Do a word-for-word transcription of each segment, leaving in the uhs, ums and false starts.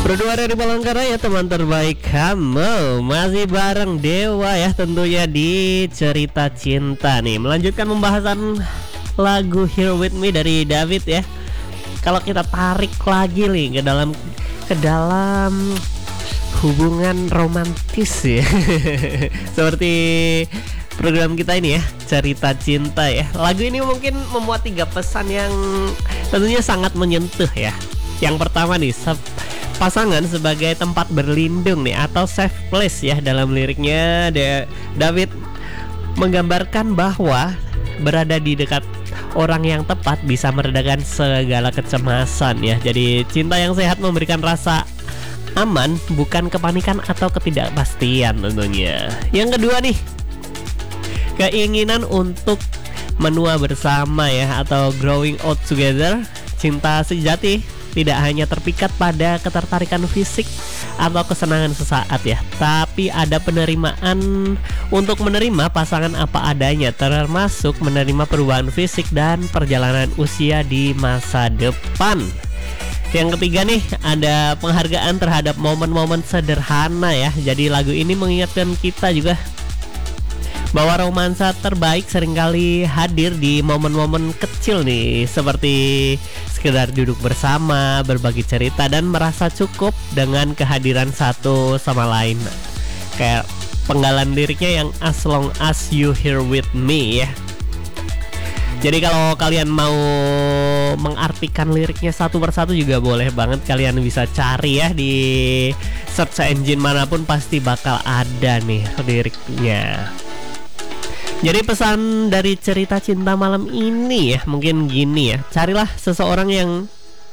Berdua dari Palangkaraya, teman terbaik kamu. Masih bareng Dewa ya tentunya di Cerita Cinta nih. Melanjutkan pembahasan lagu Here With Me dari David ya. Kalau kita tarik lagi nih ke dalam ke dalam hubungan romantis ya. Seperti program kita ini ya, Cerita Cinta ya. Lagu ini mungkin memuat tiga pesan yang tentunya sangat menyentuh ya. Yang pertama nih, pasangan sebagai tempat berlindung nih atau safe place ya. Dalam liriknya De- David menggambarkan bahwa berada di dekat orang yang tepat bisa meredakan segala kecemasan ya. Jadi cinta yang sehat memberikan rasa aman, bukan kepanikan atau ketidakpastian tentunya. Yang kedua nih, keinginan untuk menua bersama ya atau growing old together. Cinta sejati tidak hanya terpikat pada ketertarikan fisik atau kesenangan sesaat ya, tapi ada penerimaan untuk menerima pasangan apa adanya, termasuk menerima perubahan fisik dan perjalanan usia di masa depan. Yang ketiga nih, ada penghargaan terhadap momen-momen sederhana ya. Jadi lagu ini mengingatkan kita juga bahwa romansa terbaik seringkali hadir di momen-momen kecil nih, seperti sekedar duduk bersama, berbagi cerita, dan merasa cukup dengan kehadiran satu sama lain. Kayak penggalan liriknya yang as long as you here with me ya. Jadi kalau kalian mau mengartikan liriknya satu persatu juga boleh banget, kalian bisa cari ya di search engine manapun, pasti bakal ada nih liriknya. Jadi pesan dari Cerita Cinta malam ini ya mungkin gini ya, carilah seseorang yang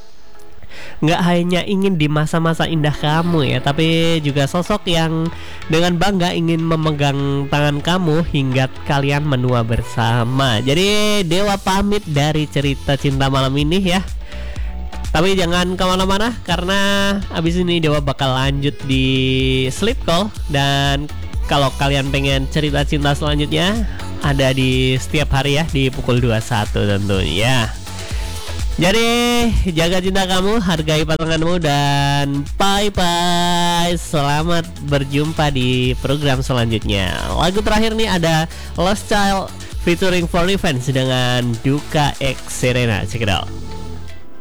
gak hanya ingin di masa-masa indah kamu ya, tapi juga sosok yang dengan bangga ingin memegang tangan kamu hingga kalian menua bersama. Jadi Dewa pamit dari Cerita Cinta malam ini ya. Tapi jangan kemana-mana, karena abis ini Dewa bakal lanjut di Sleep Call. Dan kalau kalian pengen cerita cinta selanjutnya, ada di setiap hari ya di pukul dua puluh satu tentunya. Jadi jaga cinta kamu, hargai pasanganmu, dan bye bye. Selamat berjumpa di program selanjutnya. Lagu terakhir nih ada Lost Child featuring For Revenge dengan Duka X Serena. Check it out.